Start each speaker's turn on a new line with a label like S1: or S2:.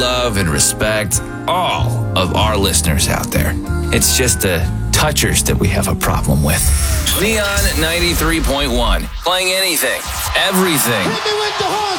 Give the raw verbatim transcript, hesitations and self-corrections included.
S1: love and respect all of our listeners out there. It's just the touchers that we have a problem with. Neon ninety-three point one, playing anything, everything.
S2: Hit me with the horns.